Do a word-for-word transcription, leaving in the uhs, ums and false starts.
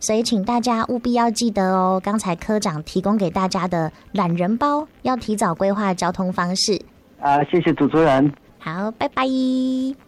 所以请大家务必要记得哦，刚才科长提供给大家的懒人包，要提早规划交通方式。 啊，谢谢主持人。 好，拜拜。